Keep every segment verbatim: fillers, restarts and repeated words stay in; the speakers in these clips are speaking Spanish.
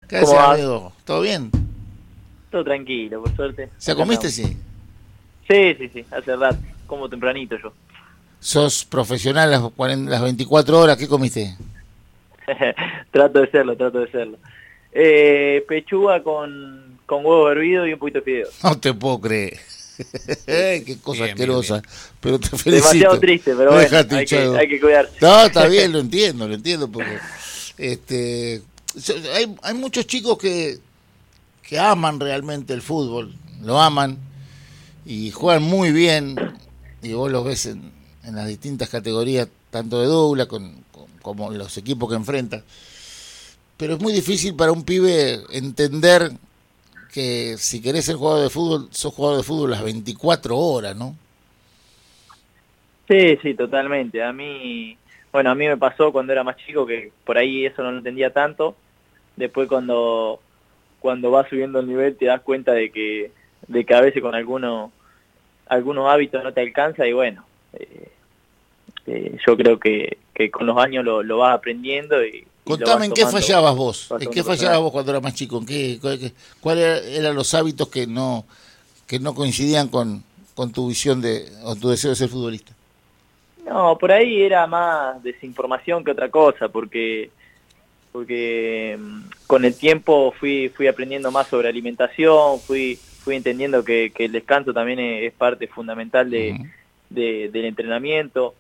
¿Qué ¿Cómo haces, vas? amigo? ¿Todo bien? Todo tranquilo, por suerte. ¿Se Acá comiste, estamos. sí? Sí, sí, sí, hace rato. Como tempranito yo. ¿Sos profesional las, cuarenta las veinticuatro horas? ¿Qué comiste? Trato de serlo, trato de serlo. Eh, pechuga con, con huevo hervido y un poquito de fideos. No te puedo creer. Qué cosa Bien, bien, asquerosa. bien. Pero te Demasiado felicito. triste, pero Me bueno, dejaste hay que, hinchado. hay que cuidarse. No, está bien, lo entiendo, lo entiendo, porque este, so- hay, hay muchos chicos que, que aman realmente el fútbol, lo aman y juegan muy bien, y vos los ves en, en las distintas categorías, tanto de doula con, con- como los equipos que enfrentan. Pero es muy difícil para un pibe entender que si querés ser jugador de fútbol, sos jugador de fútbol las veinticuatro horas, ¿no? Sí, sí, totalmente. A mí, bueno, a mí me pasó cuando era más chico que por ahí eso no lo entendía tanto. Después cuando, cuando vas subiendo el nivel te das cuenta de que, de que a veces con algunos, algunos hábitos no te alcanza y bueno, eh, eh, yo creo que, que con los años lo, lo vas aprendiendo y, y lo Contame vas en qué tomando, fallabas vos, vas en qué tomando fallabas personal. vos cuando eras más chico, en qué, cuál- qué- cuáles eran los hábitos que no que no coincidían con, con tu visión de o tu deseo de ser futbolista. No, por ahí era más desinformación que otra cosa, porque porque mm, con el tiempo fui fui aprendiendo más sobre alimentación, fui fui entendiendo que, que el descanso también es, es parte fundamental de, Uh-huh. de- del entrenamiento,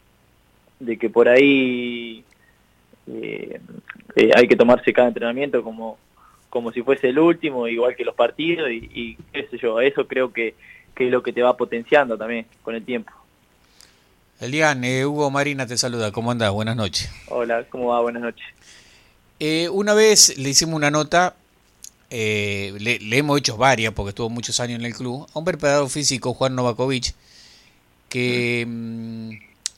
de que por ahí eh, eh, hay que tomarse cada entrenamiento como como si fuese el último, igual que los partidos y, y qué sé yo, eso creo que, que es lo que te va potenciando también con el tiempo. Elian, eh, Hugo Marina te saluda. ¿Cómo andás? Buenas noches. Hola, ¿cómo va? Buenas noches. Eh, una vez le hicimos una nota, eh, le, le hemos hecho varias porque estuvo muchos años en el club, a un preparador físico, Juan Novakovic, que, mm,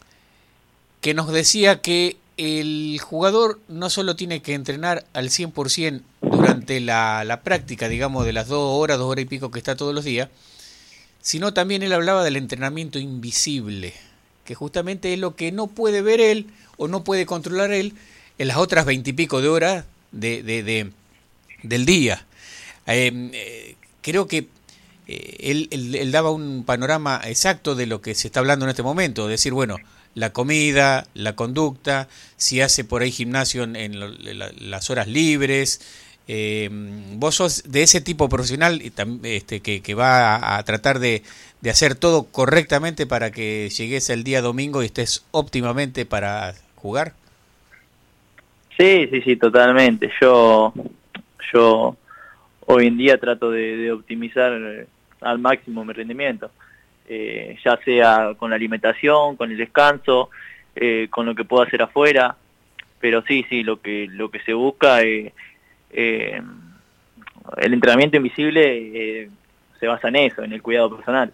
que nos decía que el jugador no solo tiene que entrenar al cien por ciento durante la, la práctica, digamos, de las dos horas, dos horas y pico que está todos los días, sino también él hablaba del entrenamiento invisible, que justamente es lo que no puede ver él o no puede controlar él en las otras veintipico de horas de, de, de, del día. Eh, eh, creo que eh, él, él, él daba un panorama exacto de lo que se está hablando en este momento, decir, bueno, la comida, la conducta, si hace por ahí gimnasio en, en, lo, en la, las horas libres. Eh, vos sos de ese tipo profesional este, que, que va a, a tratar de, de hacer todo correctamente para que llegues el día domingo y estés óptimamente para jugar. Sí, sí, sí, totalmente. Yo, yo hoy en día trato de, de optimizar eh, al máximo mi rendimiento, eh, ya sea con la alimentación, con el descanso, eh, con lo que puedo hacer afuera, pero sí, sí, lo que lo que se busca es eh, el entrenamiento invisible eh, se basa en eso, en el cuidado personal.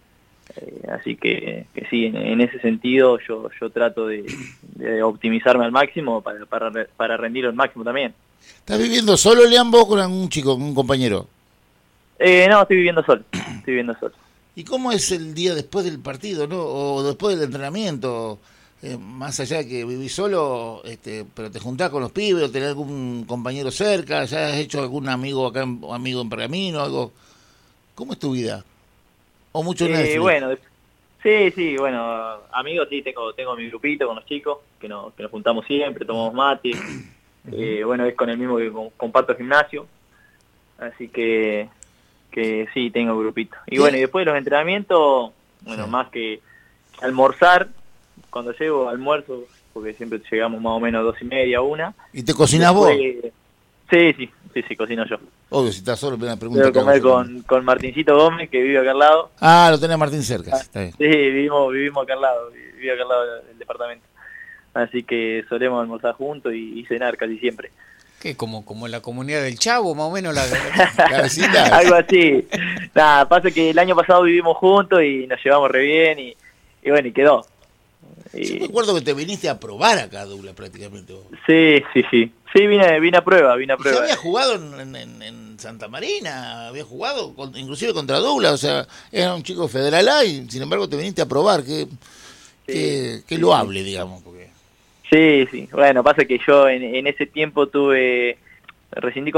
Eh, así que, que sí, en, en ese sentido yo yo trato de, de optimizarme al máximo para, para, para rendir al máximo también. ¿Estás viviendo solo, Lean, vos con un chico, con un compañero? Eh, no, estoy viviendo solo, estoy viviendo solo. ¿Y cómo es el día después del partido, no? O después del entrenamiento, eh, más allá de que vivís solo, este, pero te juntás con los pibes, o tenés algún compañero cerca, ya has hecho algún amigo acá, en- amigo en Pergamino, algo. ¿Cómo es tu vida? ¿O mucho Eh, Netflix? bueno, sí, sí, bueno, amigos sí, tengo tengo mi grupito con los chicos, que nos, que nos juntamos siempre, tomamos mate, eh, bueno, es con el mismo que con- comparto gimnasio, así que que sí, tengo grupito. Y bueno, y ¿Qué? después de los entrenamientos, Sí. bueno, más que almorzar, cuando llego almuerzo, porque siempre llegamos más o menos a dos y media, una, ¿Y te cocinás después, vos? sí, sí, sí, sí, cocino yo. Obvio, si estás solo, primera pregunta Debo que hago comer yo también. con, con Martincito Gómez, que vive acá al lado. Ah, lo tenés a Martín cerca, sí, está bien. Sí, vivimos, vivimos acá al lado, vive acá al lado del departamento. Así que solemos almorzar juntos y, y cenar casi siempre. ¿Qué? Como, como la comunidad del Chavo, más o menos la... La vecindad. Algo así. Nada, pasa que el año pasado vivimos juntos y nos llevamos re bien y, y bueno, y quedó. Yo me Y, acuerdo que te viniste a probar acá, Douglas, prácticamente vos. sí, sí, sí. Sí, vine, vine a prueba, vine a Y ya prueba. había jugado en, en, en Santa Marina, había jugado con, inclusive contra Douglas, o sea, era un chico federal A y sin embargo te viniste a probar, que, Sí, que, que sí, loable, digamos. Porque... sí, sí. Bueno, pasa que yo en, en ese tiempo tuve, rescindí